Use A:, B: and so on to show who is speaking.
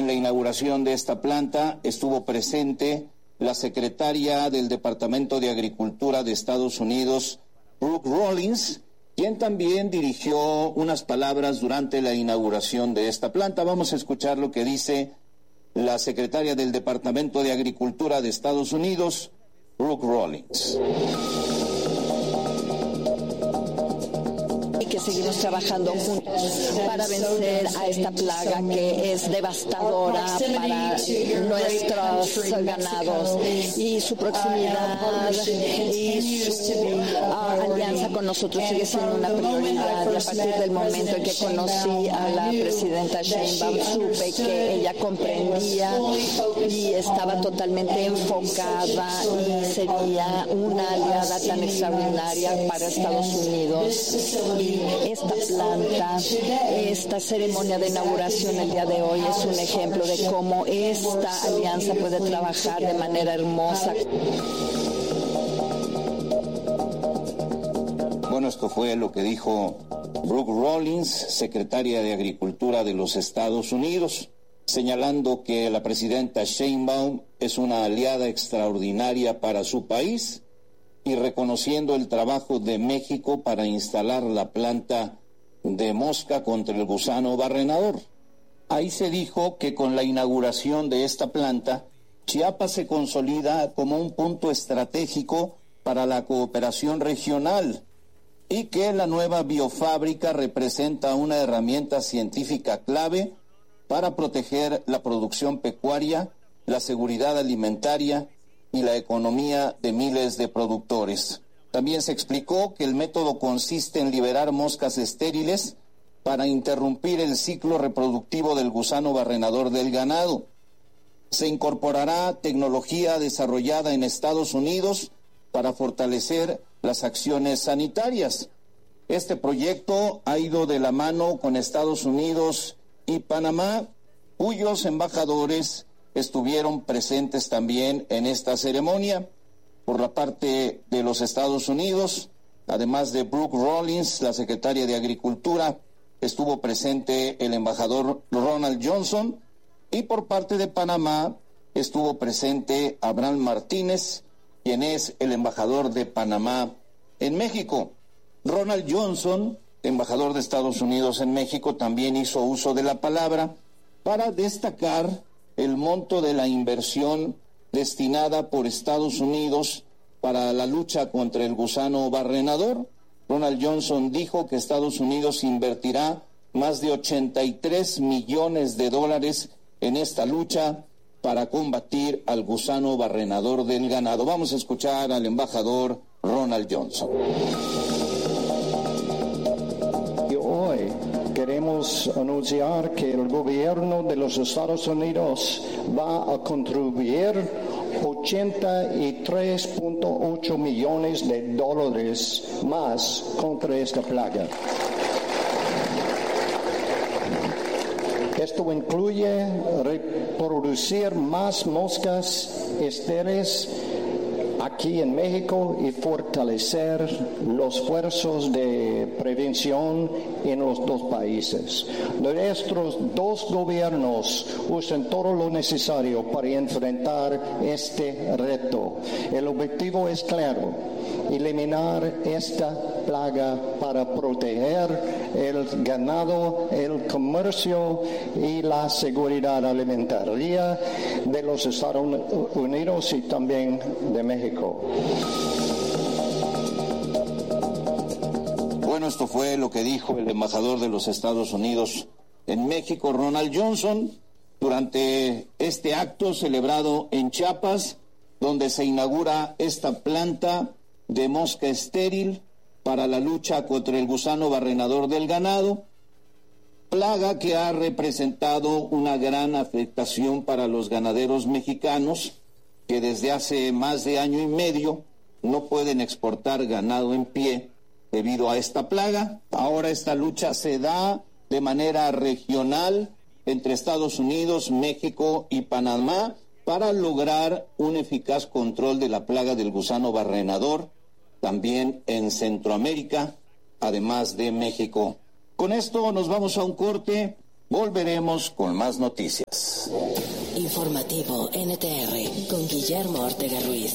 A: En la inauguración de esta planta estuvo presente la secretaria del Departamento de Agricultura de Estados Unidos, Brooke Rollins, quien también dirigió unas palabras durante la inauguración de esta planta. Vamos a escuchar lo que dice la secretaria del Departamento de Agricultura de Estados Unidos, Brooke Rollins.
B: Que seguimos trabajando juntos para vencer a esta plaga que es devastadora para nuestros ganados, y su proximidad y su alianza con nosotros sigue siendo una prioridad. Y a partir del momento en que conocí a la presidenta Sheinbaum, supe que ella comprendía y estaba totalmente enfocada y sería una aliada tan extraordinaria para Estados Unidos. Esta planta, esta ceremonia de inauguración el día de hoy es un ejemplo de cómo esta alianza puede trabajar de manera hermosa.
A: Bueno, esto fue lo que dijo Brooke Rollins, secretaria de Agricultura de los Estados Unidos, señalando que la presidenta Sheinbaum es una aliada extraordinaria para su país y reconociendo el trabajo de México para instalar la planta de mosca contra el gusano barrenador. Ahí se dijo que con la inauguración de esta planta, Chiapas se consolida como un punto estratégico para la cooperación regional y que la nueva biofábrica representa una herramienta científica clave para proteger la producción pecuaria, la seguridad alimentaria y la economía de miles de productores. También se explicó que el método consiste en liberar moscas estériles para interrumpir el ciclo reproductivo del gusano barrenador del ganado. Se incorporará tecnología desarrollada en Estados Unidos para fortalecer las acciones sanitarias. Este proyecto ha ido de la mano con Estados Unidos y Panamá, cuyos embajadores estuvieron presentes también en esta ceremonia. Por la parte de los Estados Unidos, además de Brooke Rollins, la secretaria de Agricultura, estuvo presente el embajador Ronald Johnson, y por parte de Panamá estuvo presente Abraham Martínez, quien es el embajador de Panamá en México. Ronald Johnson, embajador de Estados Unidos en México, también hizo uso de la palabra para destacar el monto de la inversión destinada por Estados Unidos para la lucha contra el gusano barrenador. Ronald Johnson dijo que Estados Unidos invertirá más de $83 millones en esta lucha para combatir al gusano barrenador del ganado. Vamos a escuchar al embajador Ronald Johnson.
C: Hoy queremos anunciar que el gobierno de los Estados Unidos va a contribuir $83.8 millones más contra esta plaga. Esto incluye reproducir más moscas estériles aquí en México y fortalecer los esfuerzos de prevención en los dos países. Nuestros dos gobiernos usan todo lo necesario para enfrentar este reto. El objetivo es claro: eliminar esta plaga para proteger el ganado, el comercio y la seguridad alimentaria de los Estados Unidos y también de México.
A: Bueno, esto fue lo que dijo el embajador de los Estados Unidos en México, Ronald Johnson, durante este acto celebrado en Chiapas, donde se inaugura esta planta de mosca estéril para la lucha contra el gusano barrenador del ganado, plaga que ha representado una gran afectación para los ganaderos mexicanos, que desde hace más de año y medio no pueden exportar ganado en pie debido a esta plaga. Ahora esta lucha se da de manera regional entre Estados Unidos, México y Panamá para lograr un eficaz control de la plaga del gusano barrenador, también en Centroamérica, además de México. Con esto nos vamos a un corte Volveremos con más noticias.
D: Informativo NTR con Guillermo Ortega Ruiz.